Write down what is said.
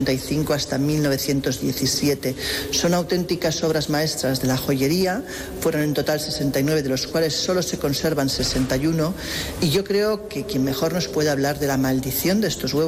hasta 1917. Son auténticas obras maestras de la joyería. Fueron en total 69, de los cuales solo se conservan 61. Y yo creo que quien mejor nos puede hablar de la maldición de estos huevos